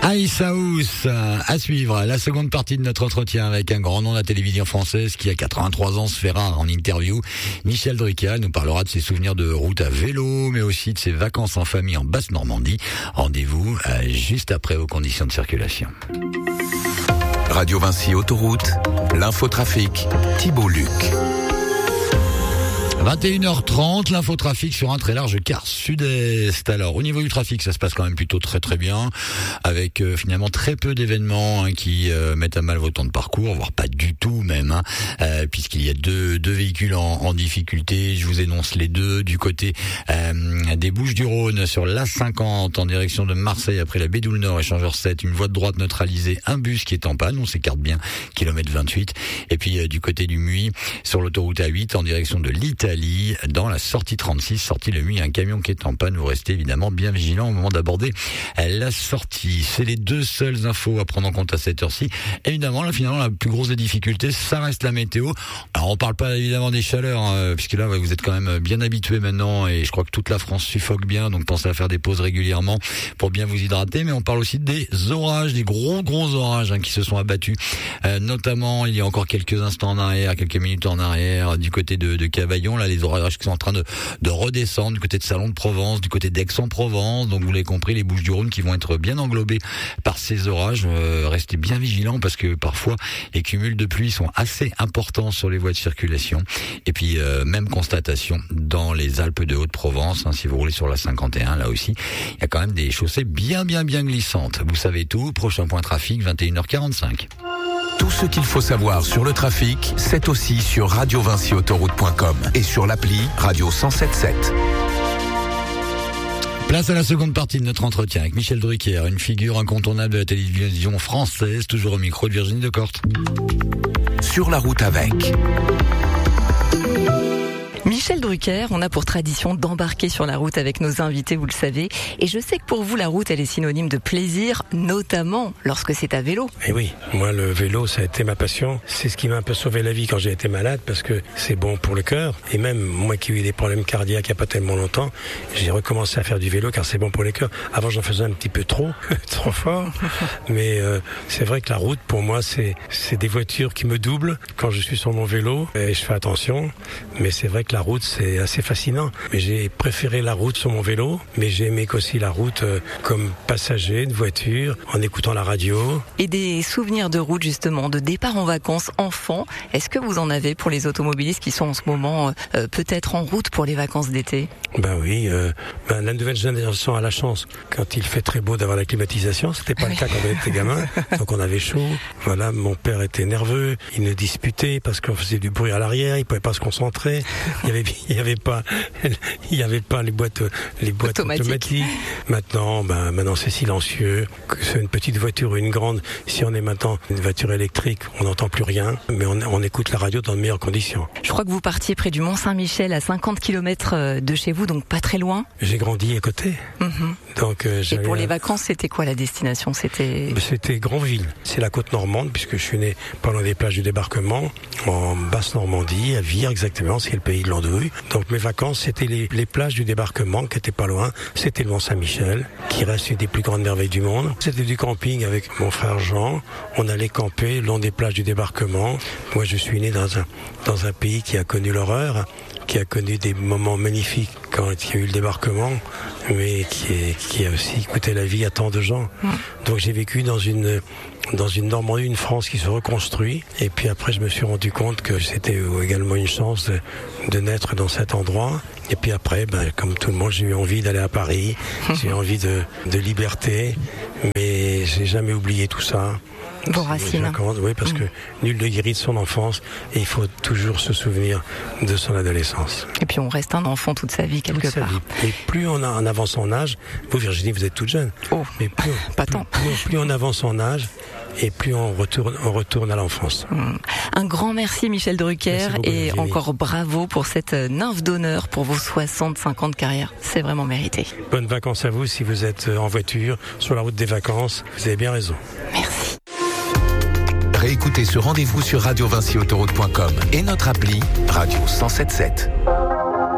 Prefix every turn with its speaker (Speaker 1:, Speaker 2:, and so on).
Speaker 1: Ice House à suivre. La seconde partie de notre entretien avec un grand nom de la télévision française qui a 83 ans se fait rare en interview. Michel Drucker nous parlera de ses souvenirs de route à vélo, mais aussi de ses vacances en famille en Basse-Normandie. Rendez-vous juste après vos conditions de circulation.
Speaker 2: Radio Vinci Autoroute, l'infotrafic, Thibault Luc.
Speaker 1: 21h30, l'infotrafic sur un très large quart sud-est. Alors, au niveau du trafic, ça se passe quand même plutôt très très bien, avec finalement très peu d'événements qui mettent à mal vos temps de parcours, voire pas du tout même, puisqu'il y a deux véhicules en difficulté. Je vous énonce les deux du côté des Bouches-du-Rhône sur l'A50 en direction de Marseille après la Bédoule-Nord, échangeur 7, une voie de droite neutralisée, un bus qui est en panne, on s'écarte bien, kilomètre 28. Et puis du côté du Muy, sur l'autoroute A8 en direction de l'Italie, dans la sortie 36, sortie le Muy, un camion qui est en panne. Vous restez évidemment bien vigilant au moment d'aborder la sortie. C'est les deux seules infos à prendre en compte à cette heure-ci. Évidemment, là, finalement, la plus grosse des difficultés, ça reste la météo. Alors, on parle pas évidemment des chaleurs, puisque là, vous êtes quand même bien habitués maintenant, et je crois que toute la France suffoque bien, donc pensez à faire des pauses régulièrement pour bien vous hydrater. Mais on parle aussi des orages, des gros orages qui se sont abattus, notamment il y a encore quelques instants en arrière, quelques minutes en arrière, du côté de Cavaillon. Là, les orages qui sont en train de redescendre du côté de Salon de Provence, du côté d'Aix-en-Provence. Donc vous l'avez compris, les Bouches-du-Rhône qui vont être bien englobés par ces orages. Restez bien vigilants parce que parfois les cumuls de pluie sont assez importants sur les voies de circulation. Et puis même constatation dans les Alpes de Haute-Provence, si vous roulez sur la 51, là aussi, il y a quand même des chaussées bien glissantes. Vous savez tout, prochain point trafic, 21h45.
Speaker 2: Tout ce qu'il faut savoir sur le trafic, c'est aussi sur radiovinciautoroute.com et sur l'appli Radio 107.7.
Speaker 1: Place à la seconde partie de notre entretien avec Michel Drucker, une figure incontournable de la télévision française, toujours au micro de Virginie Decorte.
Speaker 2: Sur la route avec
Speaker 3: Michel Drucker, on a pour tradition d'embarquer sur la route avec nos invités, vous le savez. Et je sais que pour vous, la route, elle est synonyme de plaisir, notamment lorsque c'est à vélo.
Speaker 4: Et oui, moi, le vélo, ça a été ma passion. C'est ce qui m'a un peu sauvé la vie quand j'ai été malade, parce que c'est bon pour le cœur. Et même moi qui ai eu des problèmes cardiaques il n'y a pas tellement longtemps, j'ai recommencé à faire du vélo car c'est bon pour le cœur. Avant, j'en faisais un petit peu trop fort. Mais c'est vrai que la route, pour moi, c'est des voitures qui me doublent quand je suis sur mon vélo. Et je fais attention. Mais c'est vrai que la route, c'est assez fascinant. Mais j'ai préféré la route sur mon vélo, mais j'ai aimé aussi la route comme passager de voiture, en écoutant la radio.
Speaker 3: Et des souvenirs de route, justement, de départ en vacances enfant, est-ce que vous en avez pour les automobilistes qui sont en ce moment peut-être en route pour les vacances d'été ?
Speaker 4: Ben oui, la nouvelle génération a la chance, quand il fait très beau, d'avoir la climatisation. C'était pas le cas quand on était gamin, donc on avait chaud. Voilà, mon père était nerveux, il nous disputait parce qu'on faisait du bruit à l'arrière, il pouvait pas se concentrer. Il y avait pas les boîtes automatiques. Maintenant c'est silencieux. Que c'est une petite voiture ou une grande, si on est maintenant une voiture électrique, on n'entend plus rien, mais on écoute la radio dans de meilleures conditions.
Speaker 3: Je crois que vous partiez près du Mont-Saint-Michel, à 50 km de chez vous, donc pas très loin.
Speaker 4: J'ai grandi à côté. Donc,
Speaker 3: et pour les vacances, c'était quoi la destination ? C'était
Speaker 4: Granville. C'est la côte normande, puisque je suis né pas loin des plages du débarquement, en Basse-Normandie, à Vire exactement, c'est le pays de l'Andouille. Donc mes vacances, c'était les plages du débarquement, qui étaient pas loin. C'était le Mont-Saint-Michel, qui reste une des plus grandes merveilles du monde. C'était du camping avec mon frère Jean. On allait camper le long des plages du débarquement. Moi, je suis né dans un pays qui a connu l'horreur, qui a connu des moments magnifiques quand il y a eu le débarquement, mais qui a aussi coûté la vie à tant de gens. Donc j'ai vécu dans une Normandie, une France qui se reconstruit. Et puis après, je me suis rendu compte que c'était également une chance de naître dans cet endroit. Et puis après, comme tout le monde, j'ai eu envie d'aller à Paris. J'ai eu envie de liberté, mais j'ai jamais oublié tout ça.
Speaker 3: Vos racines.
Speaker 4: Oui, parce que nul ne guérit de son enfance et il faut toujours se souvenir de son adolescence.
Speaker 3: Et puis on reste un enfant toute sa vie quelque part.
Speaker 4: Et plus on avance en âge, vous Virginie, vous êtes toute jeune.
Speaker 3: Oh, mais pas tant.
Speaker 4: Plus on avance en âge, et plus on retourne à l'enfance.
Speaker 3: Un grand merci Michel Drucker
Speaker 4: beaucoup,
Speaker 3: et
Speaker 4: Virginie.
Speaker 3: encore bravo pour cette nymphe d'honneur pour vos 65 ans de carrière. C'est vraiment mérité.
Speaker 4: Bonnes vacances à vous si vous êtes en voiture, sur la route des vacances. Vous avez bien raison.
Speaker 3: Merci.
Speaker 2: Réécoutez ce rendez-vous sur radiovinciautoroute.com et notre appli Radio 107.7.